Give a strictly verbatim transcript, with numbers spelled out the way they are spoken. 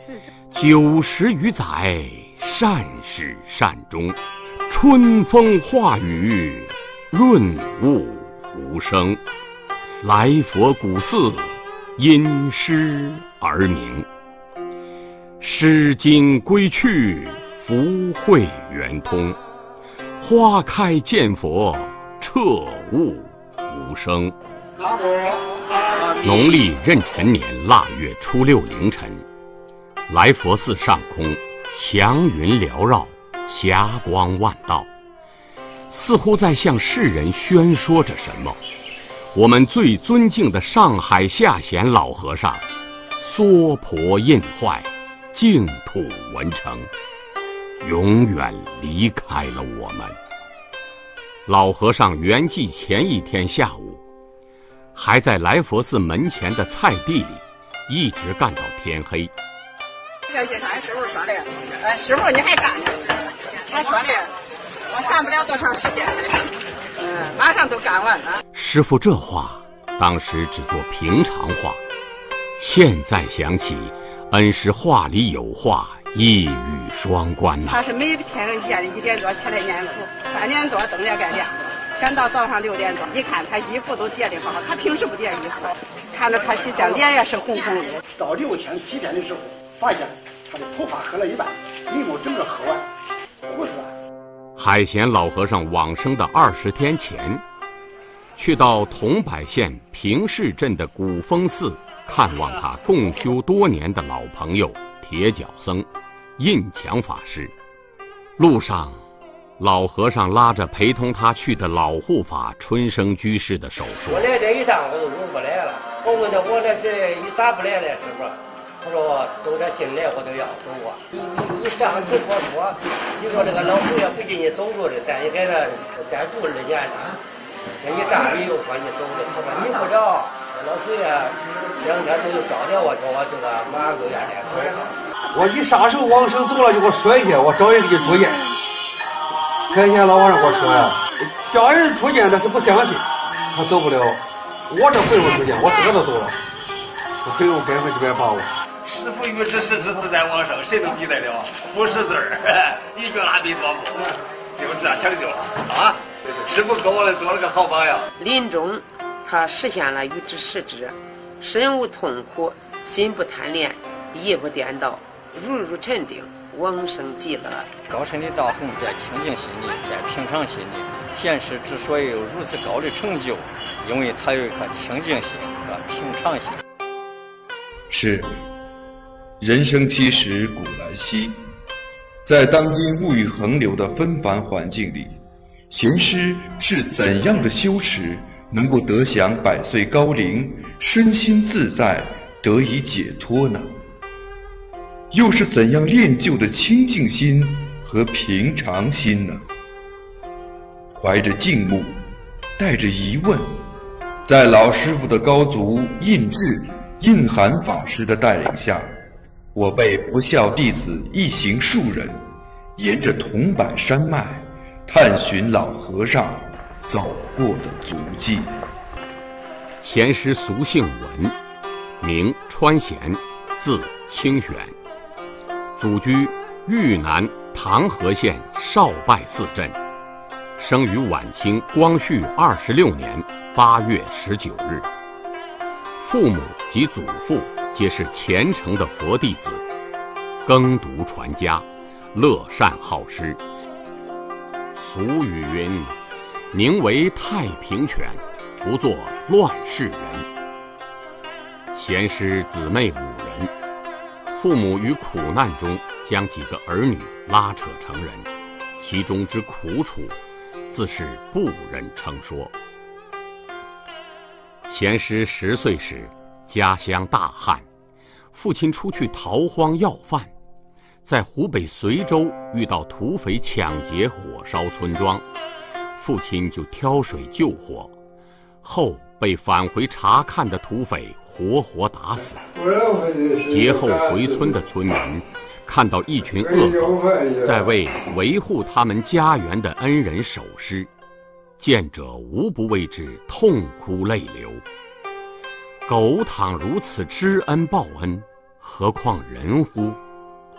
九十余载，善始善终，春风化雨，润物无声。来佛古寺，因诗而名。诗经归去，福慧圆通。花开见佛，彻悟无声。农历壬辰年腊月初六凌晨，来佛寺上空祥云缭绕，霞光万道，似乎在向世人宣说着什么。我们最尊敬的上海下贤老和尚娑婆印坏，净土文成，永远离开了我们。老和尚圆寂前一天下午，还在来佛寺门前的菜地里一直干到天黑。 这个也是俺师傅说的，呃，师傅你还干呢？他说的，我干不了多长时间的，嗯、呃，马上都干完了。 师傅这话当时只做平常话，现在想起，恩师话里有话，一语双关呐、啊。 他是每天夜里一点多起来念佛，三点多灯也该亮了，赶到早上六点多，一看他衣服都叠得好，他平时不叠衣服，看着他西厢脸也是红红的。 到六天七天的时候，发现他的头发黑了一半，眉毛整个黑完，胡子。 海贤老和尚往生的二十天前，去到桐柏县平市镇的古峰寺看望他共修多年的老朋友铁脚僧印强法师。路上，老和尚拉着陪同他去的老护法春生居士的手说：“ 我来这一趟我就入不来了。我问他我这是你咋不来了，师傅？他说都这进来我都要走啊。你你上次我说，你说这个老佛爷不进你走路的，咱也给他咱住二年了。这一站你又说你走的，他说你不着，老佛爷两天都又找着我，说我这个马上就愿来走。 我一啥时候往生走了就给我说一下，我找人给你出见。开天老和尚给我说呀，叫人出见他是不相信，他走不了。我这回我出见，我自个都走了，我很有百分之百把握。 师父预知时至自在往生，谁能比得了？不识字儿，一句阿弥陀佛，就这样成就了啊！师父给我们做了个好榜样。 临终，他实现了预知时至，身无痛苦，心不贪恋，意不颠倒，如如沉定，往生极乐。 高深的道行在清净心里，在平常心里。贤师之所以有如此高的成就，因为他有一颗清净心和平常心。 是。人生七十古来稀，在当今物欲横流的纷繁环境里，贤师是怎样的修持能够得享百岁高龄，身心自在，得以解脱呢？又是怎样练就的清净心和平常心呢？怀着敬慕，带着疑问，在老师傅的高足印智印涵法师的带领下，我辈不孝弟子一行数人，沿着桐柏山脉，探寻老和尚走过的足迹。 贤师俗姓文，名川贤，字清玄，祖居豫南唐河县少拜寺镇，生于晚清光绪二十六年八月十九日。父母及祖父皆是虔诚的佛弟子，耕读传家，乐善好施。俗语云：宁为太平犬，不做乱世人。贤师姊妹五人，父母于苦难中将几个儿女拉扯成人，其中之苦楚，自是不忍称说。贤师十岁时，家乡大旱，父亲出去逃荒要饭，在湖北随州遇到土匪抢劫火烧村庄，父亲就挑水救火，后被返回查看的土匪活活打死。劫后回村的村民看到一群恶狗在为维护他们家园的恩人守尸，见者无不为之痛哭泪流。狗倘如此知恩报恩， 何况人乎？